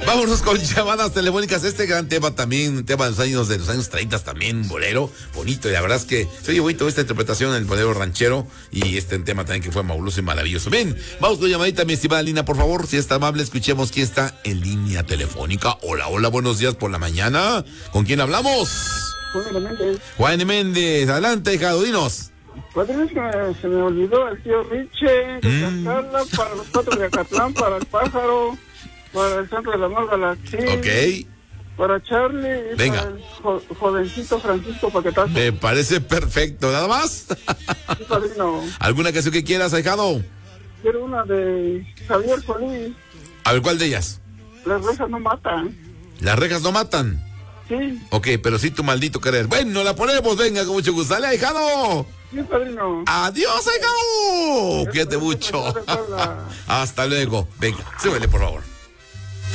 Vámonos con llamadas telefónicas. Este gran tema también, tema de los años 30 también, bolero, bonito. Y la verdad es que se oye bonito esta interpretación del bolero ranchero. Y este tema también que fue fabuloso y maravilloso. Bien, vamos con llamadita, mi estimada Lina, por favor. Si está amable, escuchemos quién está en línea telefónica. Hola, hola, buenos días por la mañana. ¿Con quién hablamos? Juan Méndez. Juan Méndez, adelante, hijado, dinos. Padre, se me olvidó el tío Riche, de Cascala, para los 4 de Acatlán, para el pájaro, para el centro de la Nueva Galaxia. Ok. Para Charlie y venga, para el jovencito Francisco Paquetazo. Me parece perfecto, ¿nada más? Sí, padrino. ¿Alguna canción que quieras, ahijado? Quiero una de Javier Solís. A ver, ¿cuál de ellas? Las rejas no matan. ¿Las rejas no matan? Sí. Ok, pero sí tu maldito querer. Bueno, la ponemos, venga, con mucho gusto. ¡Dale, ahijado! Sí, padrino. ¡Adiós, ahijado! Cuídate mucho. Hasta luego. Venga, súbele, por favor.